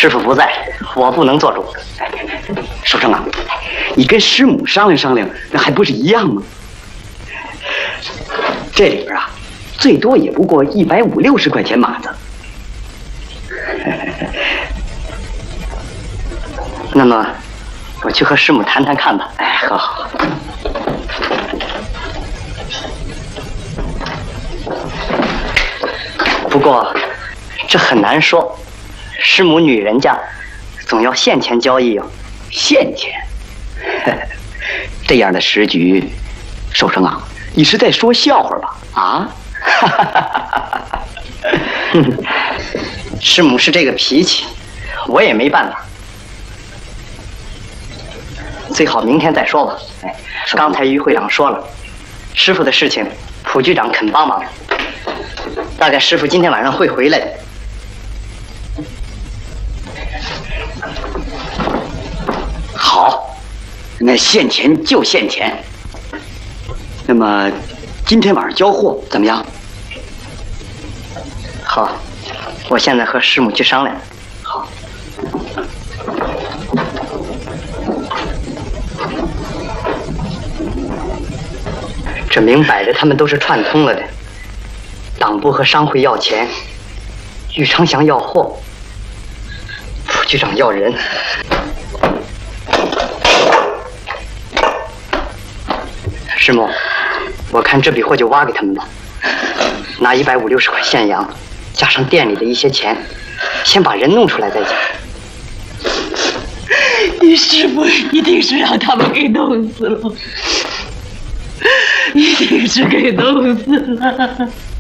师傅不在，我不能做主。 书生啊，你跟师母商量商量，那还不是一样吗？这里边啊，最多也不过150、60块钱码子。 那么，我去和师母谈谈看吧。 哎，好。 不过，这很难说。师母女人家，总要现钱交易啊。 现钱？这样的时局，寿生啊，你是在说笑话吧？啊？ 师母是这个脾气，我也没办法。最好明天再说吧。哎，刚才于会长说了，师傅的事情，蒲局长肯帮忙。大概师傅今天晚上会回来的。 好，那现钱就现钱。那么，今天晚上交货怎么样？ 好，我现在和师母去商量。 好。 这明摆着他们都是串通了的。党部和商会要钱，玉长祥要货，蒲局长要人。师母，我看这笔货就挖给他们吧，拿150、60块现洋，加上店里的一些钱，先把人弄出来再讲。 你师父一定是让他们给弄死了，一定是给弄死了。